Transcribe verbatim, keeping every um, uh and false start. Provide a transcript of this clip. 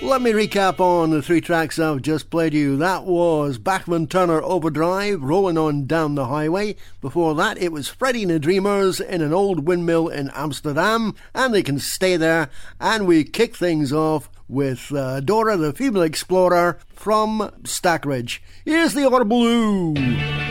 Let me recap on the three tracks I've just played you. That was Bachman Turner Overdrive, Rolling On Down the Highway. Before that, it was Freddie and the Dreamers in an old windmill in Amsterdam, and They Can Stay There. And we kick things off with uh, Dora the Female Explorer from Stackridge. Here's the Audible Ooh.